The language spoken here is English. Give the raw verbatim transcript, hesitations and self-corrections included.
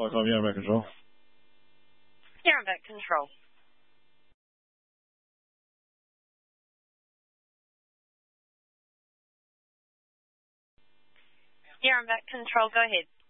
Qualcomm, you're on back control. You're on back control. You're on back control. Go ahead.